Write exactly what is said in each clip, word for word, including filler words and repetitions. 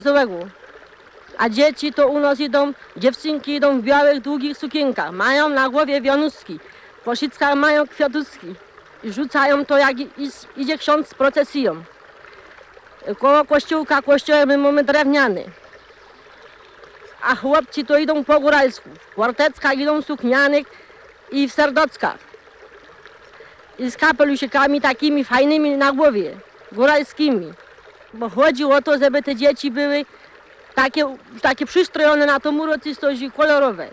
Złego. A dzieci to u nas idą, dziewczynki idą w białych, długich sukienkach, mają na głowie wianuszki, w koszyckach mają kwiatuszki i rzucają to, jak idzie ksiądz z procesją. Koło kościółka, kościół my mamy drewniany. A chłopcy to idą po góralsku, w kwarteckach idą w suknianych i w serdockach. I z kapeluszykami takimi fajnymi na głowie, góralskimi. Bo chodzi o to, żeby te dzieci były takie, takie przystrojone na tą uroczystość i kolorowe.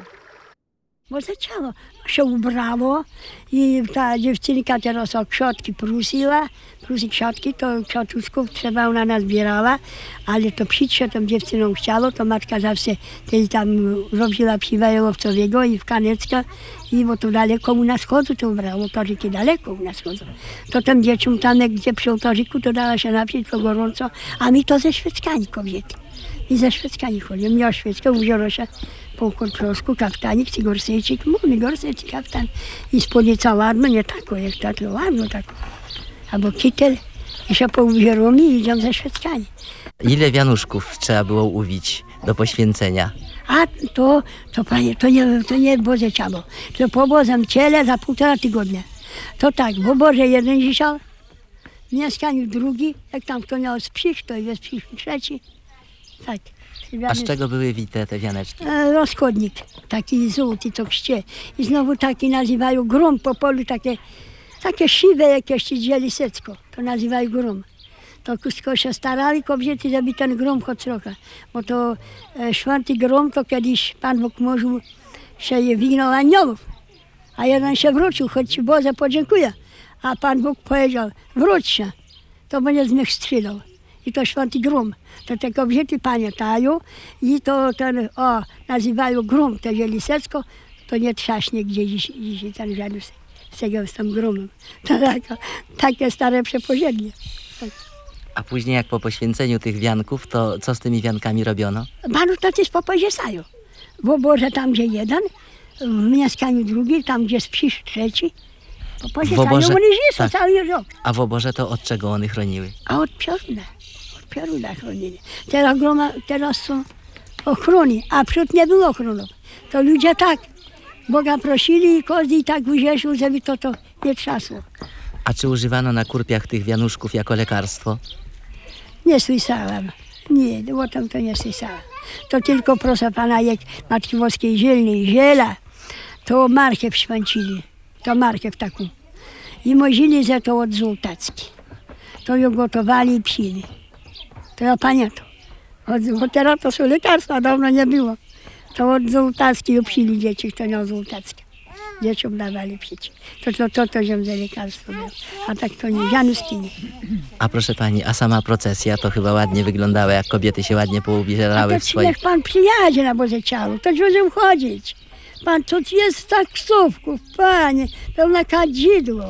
Bo zaczęło się ubrało i ta dziewczynka teraz o książki prosiła, prosi książki, to książków trzeba ona nazbierała, ale to przyjść się tą dziewczyną chciało, to matka zawsze tej tam robiła przywajowcowego i w kanecka i bo to daleko u nas chodzą to ubrało, torzyki daleko u nas chodzą. To tym dzieciom tam, gdzie przy torzyku, to dała się napić po gorąco, a mi to ze świeckami kobiety. I ze świeckami chodzą. Miała świeckę, uwzięło się po korczowsku, kaftanik, ci gorsejczyk, mówię, gorsejczyk, kaftan. I spodnica ładno, nie tako, jak tak, ładno tako. Albo kitel. I się pouwzięło mi i idą ze świeckami. Ile wianuszków trzeba było uwić do poświęcenia? A to, to panie, to nie, to nie Boże ciało. To po Bożym ciele za półtora tygodnia. To tak, bo Boże jeden dzisiaj, w mieszkaniu drugi, jak tam kto miał sprzyć, to jest sprzyć trzeci. Tak. A z czego były wite te wianeczki? E, rozchodnik, taki złoty, co chcie. I znowu taki nazywają grom po polu, takie, takie siwe jakieś dzieli secko, to nazywają grom. To wszystko się starali kobiety, żeby ten grom choć trochę. Bo to e, czwarty grom, to kiedyś Pan Bóg może się je winął aniołów. A jeden się wrócił, choć Boże podziękuję. A Pan Bóg powiedział, wróć się, to będzie z nich strzelał. I to czwarty grom. To te kobiety pamiętają i to ten, o, nazywają grom, to jeżeli secko, to nie trzaśnie gdzieś dziś ten żaden z tego z tym gromem. To taka, takie stare przepowiednie. Tak. A później jak po poświęceniu tych wianków, to co z tymi wiankami robiono? Panu to też popoziesają. Bo Boże tam gdzie jeden, w mieszkaniu drugi, tam gdzie sprzysz trzeci, popoziesają, oborze, oni żyją tak. cały rok. A w oborze to od czego one chroniły? A od pioruna. Pioruna chronili. Teraz, groma, teraz są ochrony, a przód nie było ochroną. To ludzie tak Boga prosili i każdy i tak ucieszył, żeby to, to nie trzasło. A czy używano na kurpiach tych wianuszków jako lekarstwo? Nie słyszałam. Nie, o tym to nie słyszałam. To tylko, proszę pana, jak Matki Boskiej zielnej ziela, to marchew święcili. To marchew taką. I mozili, że to od żółtacki. To ją gotowali i psili. To ja pamiętam. Bo teraz to są lekarstwa, dawno nie było. To od żółtacki obsili dzieci, kto miał żółtackie. Dzieciom dawali pić. To to, to, to ziemne lekarstwo było. A tak to nie, wianuszki nie. A proszę pani, a sama procesja to chyba ładnie wyglądała, jak kobiety się ładnie poubierały A w to swoich... niech pan przyjadzie na Boże Ciało, to będziemy chodzić. Pan, to jest taksówków, panie, pełne kadzidło.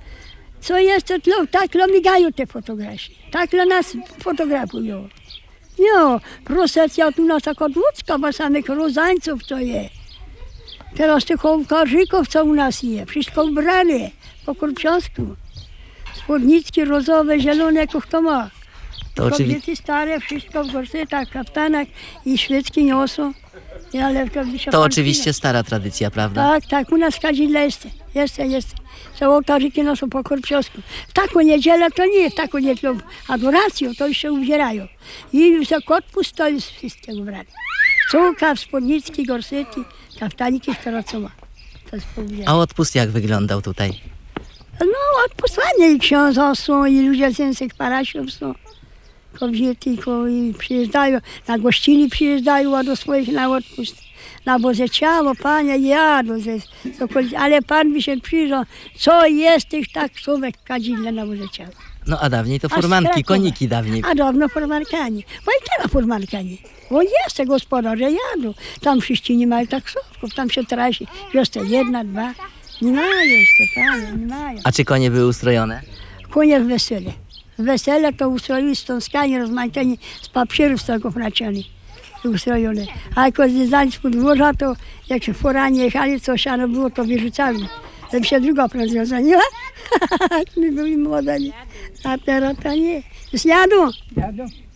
Co jest, to tak migają te fotografie. Tak nas fotografują. Jo, procesja tu nas tak od Łódzka, bo samych rozańców co jest. Teraz tych ołtarzyków, co u nas jest, wszystko ubrane po kurpiąsku. Spódniczki rozowe, zielone, jak kto ma. To Kobiety oczywi... stare, wszystko w gorsetach, kaftanach i świecki niosą. I ale to to oczywiście stara tradycja, prawda? Tak, tak, u nas w Kadzidle jest, jest, jest. Są ołtarzyki noszą po kurpiąsku. W taką niedzielę to nie, w taką niedzielę adoracją to już się ubierają. I za odpust to jest wszystkie ubrane. Cółka, spódniczki, gorsety, kaftaniki, które co ma. To jest A odpust jak wyglądał tutaj? No, odpustanie i książą są, i ludzie z język parasiów są. Kobiety i przyjeżdżają, na gościny przyjeżdżają, a do swoich na odpust. Na Boże Ciało, panie, jadą, ze, z ale pan by się przyjrzał, co jest tych taksówek w Kadzidle na Boże Ciało. No a dawniej to A furmanki, Krakowa. koniki dawniej. A dawno furmankani. Bo i teraz furmankani. Bo jest te gospodarze jadą. Tam wszyscy nie mają taksówków, tam się trasi. Jest jedna, dwa. Nie mają jeszcze, panie, nie mają. A czy konie były ustrojone? Konie w wesele. W wesele to ustroili stąskanie, rozmaitani z papierów z tego wraciani. Ustrojone. A jak zdali z podwórza, to jak się foranie jechali, co siano było, to wyrzucali. Żeby się druga prędzej zaniła. My byli młodzi. A teraz to nie. Już jadą? Jadą.